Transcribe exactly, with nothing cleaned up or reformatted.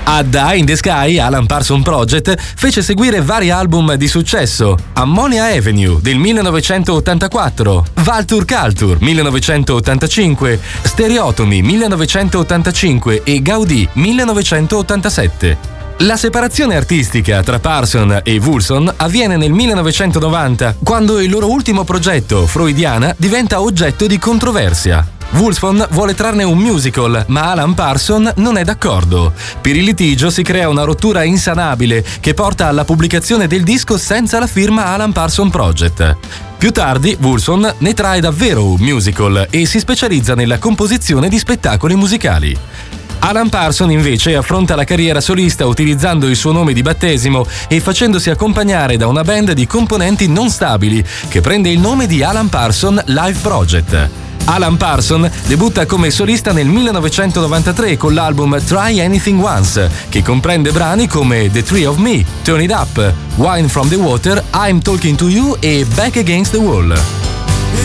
A Die in the Sky, Alan Parsons Project fece seguire vari album di successo: Ammonia Avenue del millenovecentottantaquattro, Valtur Culture millenovecentottantacinque, Stereotomy millenovecentottantacinque e Gaudì millenovecentottantasette. La separazione artistica tra Parsons e Woolson avviene nel millenovecentonovanta, quando il loro ultimo progetto, Freudiana, diventa oggetto di controversia. Woolson vuole trarne un musical, ma Alan Parsons non è d'accordo. Per il litigio si crea una rottura insanabile che porta alla pubblicazione del disco senza la firma Alan Parsons Project. Più tardi, Woolson ne trae davvero un musical e si specializza nella composizione di spettacoli musicali. Alan Parsons invece affronta la carriera solista utilizzando il suo nome di battesimo e facendosi accompagnare da una band di componenti non stabili che prende il nome di Alan Parsons Live Project. Alan Parsons debutta come solista nel millenovecentonovantatré con l'album Try Anything Once, che comprende brani come The Three of Me, Turn It Up, Wine from the Water, I'm Talking to You e Back Against the Wall.